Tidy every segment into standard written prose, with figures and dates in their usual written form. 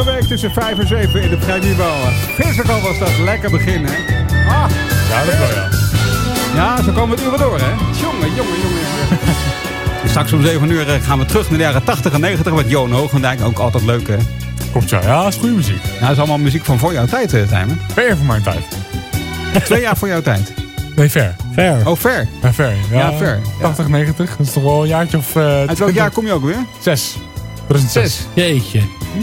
Elke week tussen 5 en 7 in de Vrijmibo. Physical was dat. Lekker begin, hè? Ah, ja, dat wel, ja. Ja, zo komen we het uur door, hè? Jongen. Straks om 7 uur gaan we terug naar de jaren 80 en 90 met Johan Hoogendijk. Ook altijd leuk, hè? Komt zo, ja, dat is goede muziek. Ja, dat is allemaal muziek van voor jouw tijd, Tijmen. Ver voor mijn tijd. 2 jaar voor jouw tijd. Nee, ver. Oh, ver. Ja, ver. Ja, ver. 80, 90. Dat is toch wel een jaartje of... Uit welk jaar kom je ook weer? 6. 2006. Jeetje.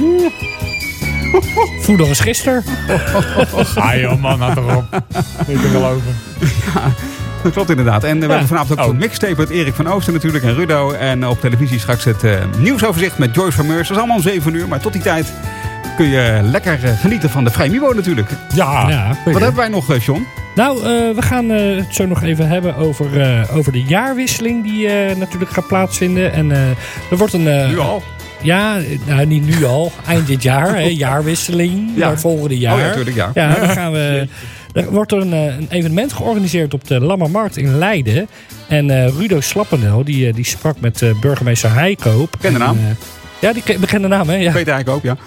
Voeder als gisteren. Ah joh, man, had erop. Ik kan geloven. Ja, dat klopt inderdaad. En we hebben vanavond ook een mixtape met Erik van Oosten natuurlijk en Rudo. En op televisie straks het nieuwsoverzicht met Joyce van Meurs. Dat is allemaal om 7 uur. Maar tot die tijd kun je lekker genieten van de Vrijmibo natuurlijk. Ja. Wat hebben wij nog, John? Nou, we gaan het zo nog even hebben over de jaarwisseling die natuurlijk gaat plaatsvinden. En er wordt een... Nu al? Ja, nou niet nu al. Eind dit jaar, hè, jaarwisseling. Ja. Maar volgende jaar. Oh ja, natuurlijk, ja. Ja, dan gaan we... Er wordt een evenement georganiseerd op de Lammermarkt in Leiden. En Rudo Slappenel, die sprak met burgemeester Heikoop. Bekende naam. Ja, die bekende naam, hè? Ja. Peter Heikoop, ja.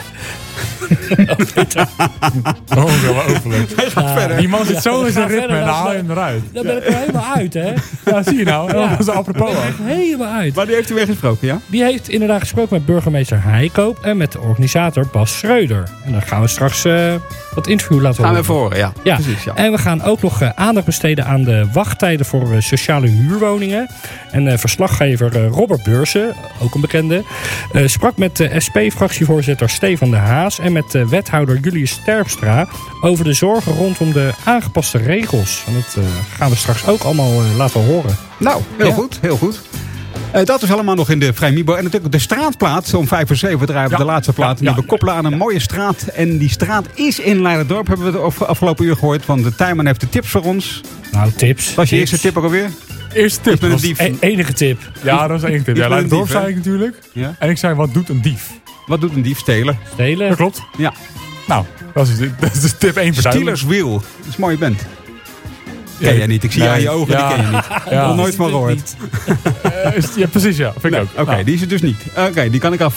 Oh, wel overleuk. Hij gaat verder. Die man zit zo in zijn ritme verder, en dan haal je hem eruit. Dan ben ik er helemaal uit, hè? Ja, zie je nou. Dat is apropos. Dan ben ik er helemaal uit. Maar die heeft u weer gesproken, ja? Die heeft inderdaad gesproken met burgemeester Heikoop en met de organisator Bas Schreuder. En dan gaan we straks dat interview laten Gaan we horen. even horen, ja. Precies, ja. En we gaan ook nog aandacht besteden aan de wachttijden voor sociale huurwoningen. En verslaggever Robert Beursen, ook een bekende, sprak met de SP-fractievoorzitter Stefan de Haas en met wethouder Julius Terpstra over de zorgen rondom de aangepaste regels. En dat gaan we straks ook allemaal laten horen. Nou, heel goed. Dat is allemaal nog in de Vrijmibo. En natuurlijk de straatplaat. Om 5 voor 7 draaien we de laatste plaat. Die we koppelen aan een mooie straat. En die straat is in Leiderdorp. Hebben we het afgelopen uur gehoord. Want de Tijman heeft de tips voor ons. Nou, tips. Was je eerste tip ook alweer? Eerste tip. Met een dief. Enige tip. Ja, dat was één tip. Ja, Leiderdorp dief, hè? zei ik natuurlijk. Ja. En ik zei, wat doet een dief? Wat doet een dief? Stelen. Stelen. Dat klopt. Ja. Nou, dat is tip 1 voor Steelers Wheel. Dat is een mooie band. Ken jij niet? Ik zie aan je ogen, die ken je niet. Ik heb nog nooit van gehoord. Ja, precies, ja. Vind ik ook. Oké, die is het dus niet. Oké, die kan ik